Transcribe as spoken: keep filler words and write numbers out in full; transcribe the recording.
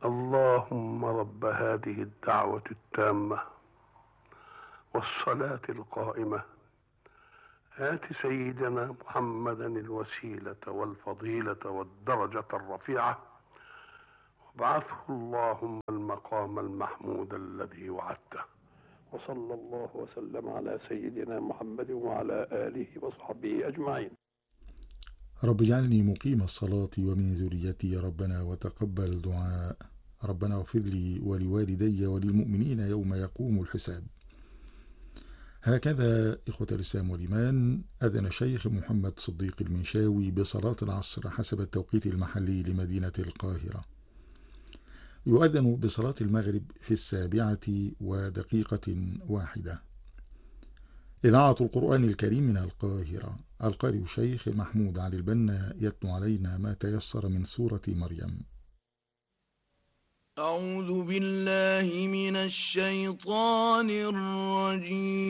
اللهم رب هذه الدعوة التامة والصلاة القائمة آت سيدنا محمدا الوسيلة والفضيلة والدرجة الرفيعة وابعثه اللهم المقام المحمود الذي وعدته. وصلى الله وسلم على سيدنا محمد وعلى آله وصحبه أجمعين. رب اجعلني مقيم الصلاة ومن ذريتي يا ربنا وتقبل دعاء. ربنا اغفر لي ولوالدي وللمؤمنين يوم يقوم الحساب. هكذا إخوة الإسلام والإيمان أذن الشيخ محمد صديق المنشاوي بصلاة العصر حسب التوقيت المحلي لمدينة القاهرة. يؤذن بصلاة المغرب في السابعة ودقيقة واحدة. إذاعة القرآن الكريم من القاهرة. القارئ الشيخ محمود علي البنا يتلو علينا ما تيسر من سورة مريم. أعوذ بالله من الشيطان الرجيم.